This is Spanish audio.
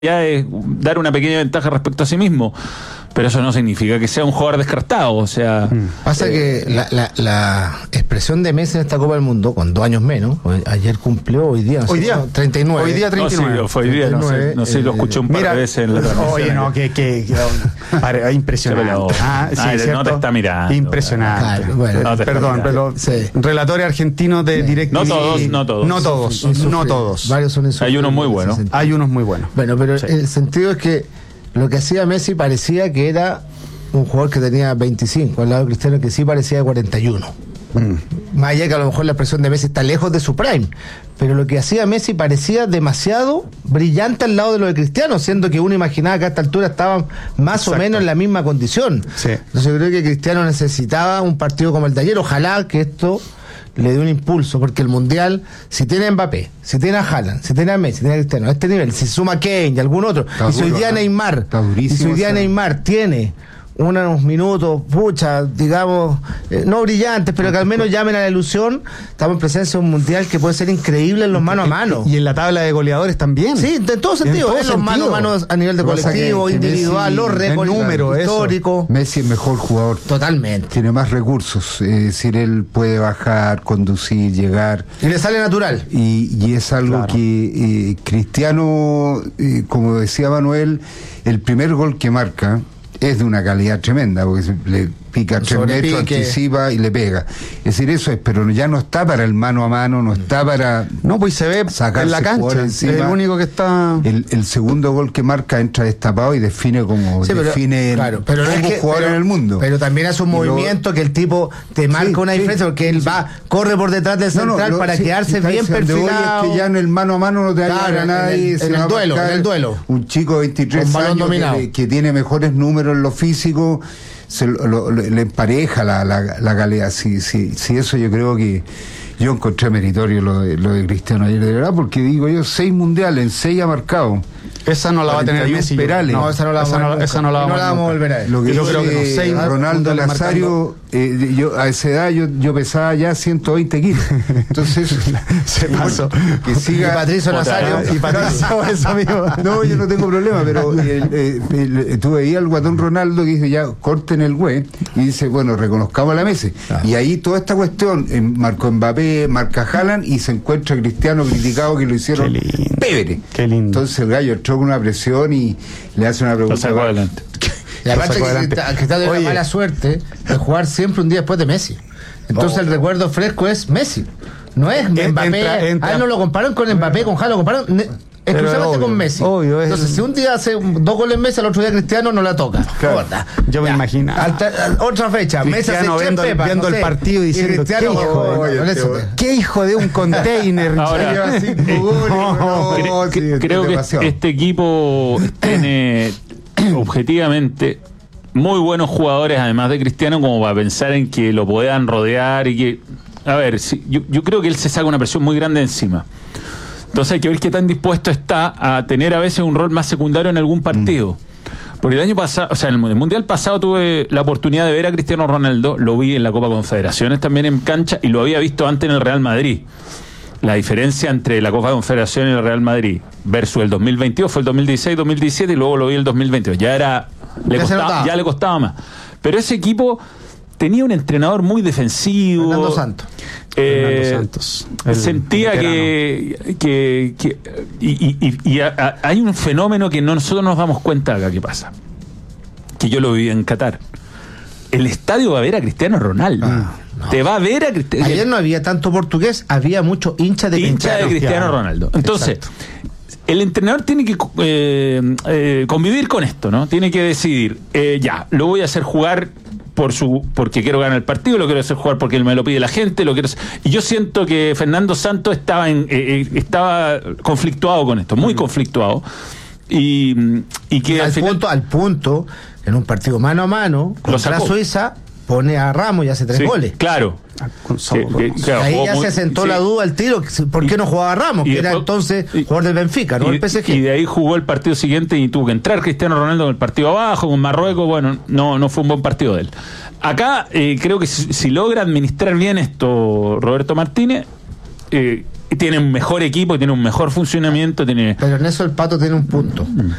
ya es dar una pequeña ventaja respecto a sí mismo, pero eso no significa que sea un jugador descartado, o sea... Pasa que la expresión de Messi en esta Copa del Mundo, con 2 años menos, ayer cumplió, hoy día 39. Hoy día 39. No, sí, fue hoy día, no sé, lo escuché un par de veces en la transmisión. Oye, no, impresionante. No te está mirando. Impresionante. Claro, bueno, perdón, pero relatores argentinos de directo. No todos. Varios son esos. Hay unos muy buenos. Bueno, pero el sentido es que lo que hacía Messi parecía que era un jugador que tenía 25, al lado de Cristiano que sí parecía de 41. Más allá que a lo mejor la expresión de Messi está lejos de su prime, pero lo que hacía Messi parecía demasiado brillante al lado de lo de Cristiano, siendo que uno imaginaba que a esta altura estaban más o menos en la misma condición. Sí. Entonces yo creo que Cristiano necesitaba un partido como el de ayer. Ojalá que esto le dé un impulso, porque el Mundial, si tiene a Mbappé, si tiene a Haaland, si tiene a Messi, si tiene a Cristiano, a este nivel, si suma a Kane y algún otro, y si hoy día Neymar tiene unos minutos, digamos, no brillantes, pero que al menos llamen a la ilusión, estamos en presencia de un Mundial que puede ser increíble en los mano a mano. Y en la tabla de goleadores también. Sí, en todo sentido, en los mano a mano a nivel de colectivo, individual, los récords históricos. Messi es mejor jugador. Totalmente. Tiene más recursos, es decir, él puede bajar, conducir, llegar. Y le sale natural. Y es algo que Cristiano, como decía Manuel, el primer gol que marca es de una calidad tremenda, porque le pica 3 metros, anticipa y le pega. Es decir, eso es, pero ya no está para el mano a mano, no está para... No, pues se ve en la cancha, es el único que está... El segundo gol que marca entra destapado y define como define pero no es que, jugador en el mundo. Pero también hace un movimiento que el tipo te marca una diferencia, porque él corre por detrás del central para quedarse bien perfilado. Es que ya en el mano a mano no te ayuda a nadie. En el duelo. Un chico de 23 años que tiene mejores números en lo físico, le empareja la calidad. Sí, eso yo creo que yo encontré meritorio lo de Cristiano ayer, de verdad, porque digo yo, 6 mundiales, en 6 ha marcado. Esa no la va a tener Messi. No, esa no la vamos a volver a ver. Lo que yo creo que no, Ronaldo Nazario, yo a esa edad yo pesaba ya 120 kilos. Entonces se pasó. Que siga. Y Patricio Nazario. Eso, amigo. No, yo no tengo problema, pero tú veías al guatón Ronaldo que dice ya corten el güey y dice, bueno, reconozcamos a la Messi. Y ahí toda esta cuestión, marcó Mbappé, marca Haaland y se encuentra Cristiano criticado que lo hicieron pévere. Qué lindo. Entonces el gallo entró con una presión y le hace una pregunta. Adelante. Y aparte que está de una mala suerte de jugar siempre un día después de Messi. Entonces el recuerdo fresco es Messi. No es Mbappé. A él no lo comparan con Mbappé, con Haaland, lo comparan exclusivamente con Messi. Entonces, si un día hace 2 goles Messi, al otro día Cristiano no la toca. Claro. Yo me imagino. Otra fecha, Messi hace viendo el partido y diciendo qué hijo de un container. Ahora, creo que este equipo tiene objetivamente muy buenos jugadores, además de Cristiano, como para pensar en que lo puedan rodear y que, a ver, yo creo que él se saca una presión muy grande encima. Entonces hay que ver qué tan dispuesto está a tener a veces un rol más secundario en algún partido. Porque el año pasado, o sea, en el Mundial pasado tuve la oportunidad de ver a Cristiano Ronaldo, lo vi en la Copa Confederaciones también en cancha y lo había visto antes en el Real Madrid. La diferencia entre la Copa Confederaciones y el Real Madrid versus el 2022 fue el 2016-2017 y luego lo vi el 2022. Ya le costaba más. Pero ese equipo tenía un entrenador muy defensivo. Fernando Santos. Sentía que hay un fenómeno que nosotros nos damos cuenta acá que pasa, que yo lo viví en Qatar. El estadio va a ver a Cristiano Ronaldo. Te va a ver a Cristiano. Ayer no había tanto portugués, había mucho hincha de Cristiano Ronaldo. Entonces, el entrenador tiene que convivir con esto, ¿no? Tiene que decidir, lo voy a hacer jugar porque quiero ganar el partido, lo quiero hacer jugar porque me lo pide la gente, y yo siento que Fernando Santos estaba conflictuado con esto, muy conflictuado, y que al punto en un partido mano a mano contra Suiza pone a Ramos y hace 3 goles. Claro. Ahí ya se asentó la duda al tiro, ¿por qué no jugaba Ramos? Que era entonces jugador del Benfica, no el PSG. Y de ahí jugó el partido siguiente y tuvo que entrar Cristiano Ronaldo con el partido abajo, con Marruecos. Bueno, no fue un buen partido de él. Acá creo que si logra administrar bien esto Roberto Martínez, tiene un mejor equipo, tiene un mejor funcionamiento, tiene... Pero en eso el Pato tiene un punto.